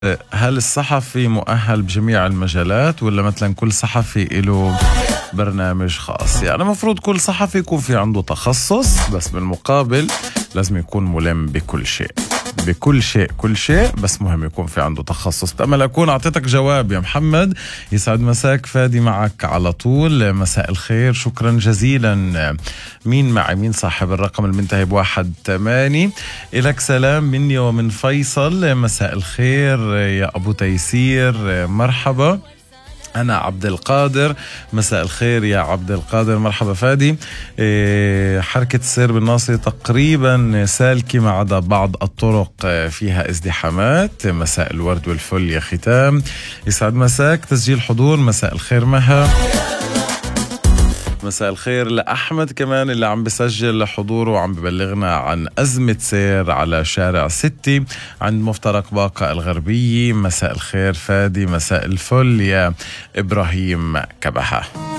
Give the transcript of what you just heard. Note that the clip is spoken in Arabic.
هل الصحفي مؤهل بجميع المجالات ولا مثلا كل صحفي له برنامج خاص؟ يعني المفروض كل صحفي يكون في عنده تخصص، بس بالمقابل لازم يكون ملم بكل شيء، بكل شيء كل شيء، بس مهم يكون في عنده تخصص. تأمل أكون أعطيتك جواب يا محمد. يسعد مساك، فادي معك على طول. مساء الخير، شكرا جزيلا. مين معي؟ مين صاحب الرقم المنتهي ب18؟ إلك سلام مني ومن فيصل. مساء الخير يا أبو تيسير، مرحبا. أنا عبد القادر، مساء الخير يا عبد القادر، مرحبا فادي. حركة السير بالناصري تقريبا سالكة ما عدا بعض الطرق فيها ازدحامات. مساء الورد والفل يا ختام، يسعد مساك. تسجيل حضور، مساء الخير مها. مساء الخير لأحمد كمان اللي عم بسجل حضوره وعم ببلغنا عن أزمة سير على شارع 6 عند مفترق باقة الغربية. مساء الخير فادي، مساء الفل يا إبراهيم كبحة.